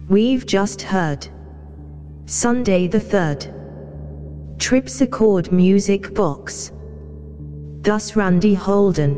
We've just heard Sunday the 3rd. Tripsichord Music Box. Thus Randy Holden.